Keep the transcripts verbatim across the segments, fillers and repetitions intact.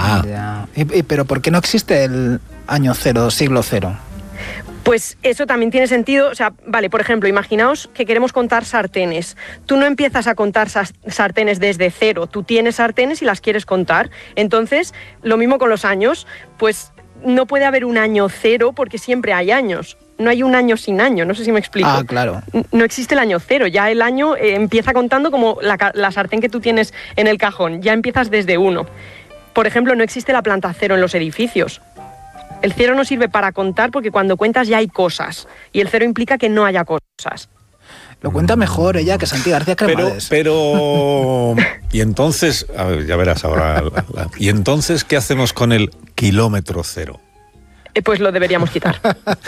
Ah. Ya. ¿Y, y, pero por qué no existe el año cero, siglo cero? Pues eso también tiene sentido. O sea, vale, por ejemplo, imaginaos que queremos contar sartenes. Tú no empiezas a contar sartenes desde cero. Tú tienes sartenes y las quieres contar. Entonces, lo mismo con los años. Pues no puede haber un año cero porque siempre hay años. No hay un año sin año, no sé si me explico. Ah, claro. No existe el año cero. Ya el año eh, empieza contando como la, la sartén que tú tienes en el cajón. Ya empiezas desde uno. Por ejemplo, no existe la planta cero en los edificios. El cero no sirve para contar porque cuando cuentas ya hay cosas. Y el cero implica que no haya cosas. Lo cuenta mejor ella que Santi García Cremades. Pero, pero... Y entonces... A ver, ya verás ahora. La, la, ¿Y entonces qué hacemos con el kilómetro cero? Pues lo deberíamos quitar.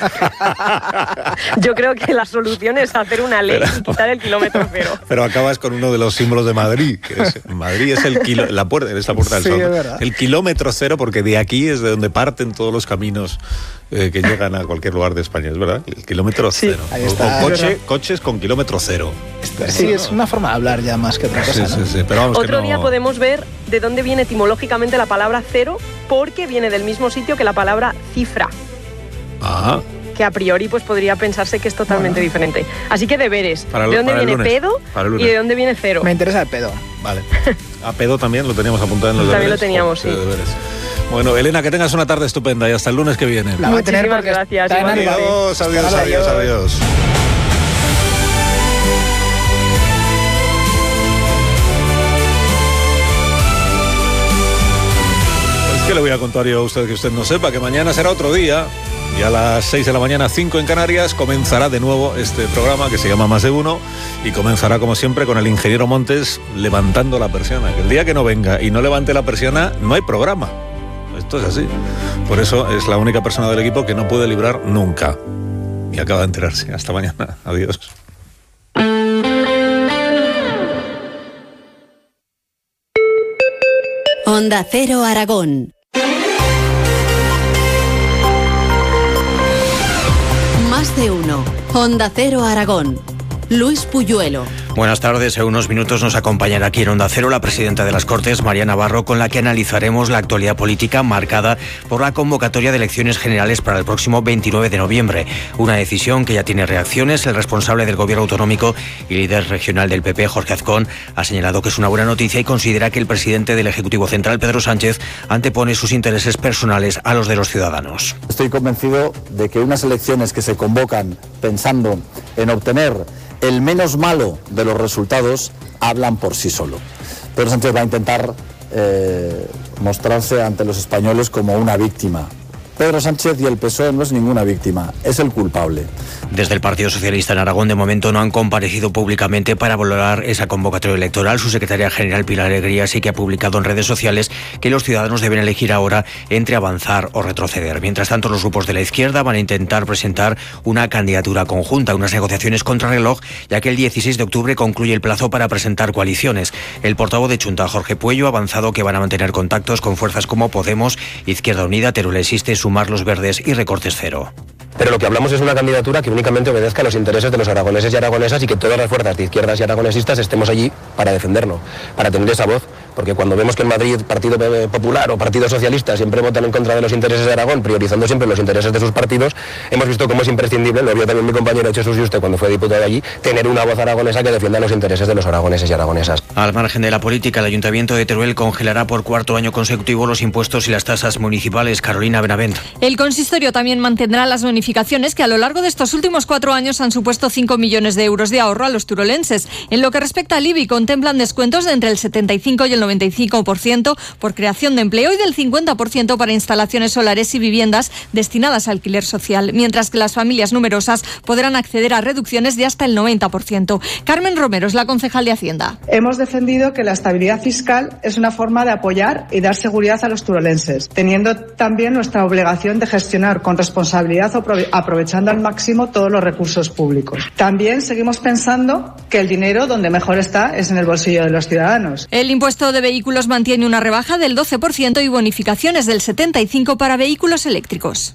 Yo creo que la solución es hacer una ley pero, y quitar el kilómetro cero. Pero acabas con uno de los símbolos de Madrid. Que es, Madrid es el kilo, la puerta, es la puerta del sí, sol. Es verdad. El kilómetro cero, porque de aquí es de donde parten todos los caminos eh, que llegan a cualquier lugar de España, ¿es verdad? El kilómetro sí, cero. Ahí está, o coche, coches con kilómetro cero. Sí, sí, es una forma de hablar ya más que otra cosa. Sí, ¿no? sí, sí, pero vamos, Otro que no... día podemos ver de dónde viene etimológicamente la palabra cero, porque viene del mismo sitio que la palabra cifra. Ajá. Que a priori pues podría pensarse que es totalmente bueno. diferente. Así que deberes. Para el, ¿De dónde viene lunes, pedo y de dónde viene cero? Me interesa el pedo. Vale. A pedo también lo teníamos apuntado en los también deberes. También lo teníamos, sí. Deberes. Bueno, Elena, que tengas una tarde estupenda y hasta el lunes que viene. La voy a tener porque gracias. Está en adiós, adiós, adiós, adiós, adiós. ¿Qué le voy a contar yo a usted que usted no sepa? Que mañana será otro día y a las seis de la mañana, cinco en Canarias, comenzará de nuevo este programa que se llama Más de Uno y comenzará como siempre con el ingeniero Montes levantando la persiana. Que el día que no venga y no levante la persiana no hay programa. Esto es así. Por eso es la única persona del equipo que no puede librar nunca. Y acaba de enterarse. Hasta mañana. Adiós. Onda Cero Aragón. Más de uno. Onda Cero Aragón. Luis Puyuelo. Buenas tardes. En unos minutos nos acompañará aquí en Onda Cero la presidenta de las Cortes, María Navarro, con la que analizaremos la actualidad política marcada por la convocatoria de elecciones generales para el próximo veintinueve de noviembre. Una decisión que ya tiene reacciones. El responsable del gobierno autonómico y líder regional del P P, Jorge Azcón, ha señalado que es una buena noticia y considera que el presidente del Ejecutivo Central, Pedro Sánchez, antepone sus intereses personales a los de los ciudadanos. Estoy convencido de que unas elecciones que se convocan pensando en obtener el menos malo de los resultados hablan por sí solo. Pedro Sánchez va a intentar eh, mostrarse ante los españoles como una víctima. Pedro Sánchez y el P S O E no es ninguna víctima, es el culpable. Desde el Partido Socialista en Aragón de momento no han comparecido públicamente para valorar esa convocatoria electoral. Su secretaria general Pilar Alegría sí que ha publicado en redes sociales que los ciudadanos deben elegir ahora entre avanzar o retroceder. Mientras tanto, los grupos de la izquierda van a intentar presentar una candidatura conjunta, unas negociaciones contra reloj, ya que el dieciséis de octubre concluye el plazo para presentar coaliciones. El portavoz de Chunta, Jorge Puello, ha avanzado que van a mantener contactos con fuerzas como Podemos, Izquierda Unida, Teruel Existe, Sumar, Los Verdes y Recortes Cero. Pero lo que hablamos es una candidatura que únicamente obedezca a los intereses de los aragoneses y aragonesas y que todas las fuerzas de izquierdas y aragonesistas estemos allí para defenderlo, para tener esa voz. Porque cuando vemos que en Madrid Partido Popular o Partido Socialista siempre votan en contra de los intereses de Aragón, priorizando siempre los intereses de sus partidos, hemos visto cómo es imprescindible, lo vio también mi compañero Jesús Yuste cuando fue diputado allí, tener una voz aragonesa que defienda los intereses de los aragoneses y aragonesas. Al margen de la política, el Ayuntamiento de Teruel congelará por cuarto año consecutivo los impuestos y las tasas municipales. Carolina Benavent. El consistorio también mantendrá las bonificaciones que a lo largo de estos últimos cuatro años han supuesto cinco millones de euros de ahorro a los turolenses. En lo que respecta al I B I, contemplan descuentos de entre el setenta y cinco y el noventa y cinco por ciento por creación de empleo y del cincuenta por ciento para instalaciones solares y viviendas destinadas a alquiler social, mientras que las familias numerosas podrán acceder a reducciones de hasta el noventa por ciento. Carmen Romero es la concejal de Hacienda. Hemos defendido que la estabilidad fiscal es una forma de apoyar y dar seguridad a los turolenses, teniendo también nuestra obligación de gestionar con responsabilidad aprovechando al máximo todos los recursos públicos. También seguimos pensando que el dinero donde mejor está es en el bolsillo de los ciudadanos. El impuesto de vehículos mantiene una rebaja del doce por ciento y bonificaciones del setenta y cinco por ciento para vehículos eléctricos.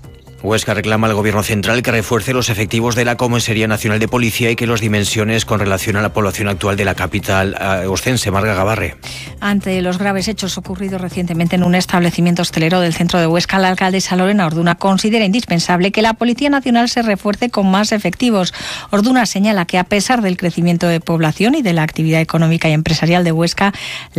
Huesca reclama al Gobierno central que refuerce los efectivos de la Comisaría Nacional de Policía y que los dimensiones con relación a la población actual de la capital ostense. Marga Gabarre. Ante los graves hechos ocurridos recientemente en un establecimiento hostelero del centro de Huesca, la alcaldesa Lorena Orduna considera indispensable que la Policía Nacional se refuerce con más efectivos. Orduna señala que a pesar del crecimiento de población y de la actividad económica y empresarial de Huesca,